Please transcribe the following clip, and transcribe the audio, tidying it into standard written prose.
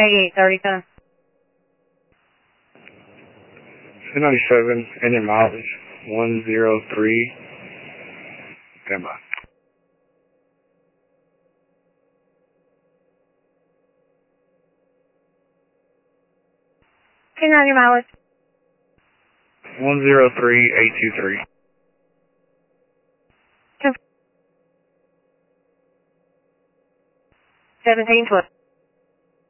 8830. 297, engine mileage 103. Stand by. 290 mileage. 103823. 1712.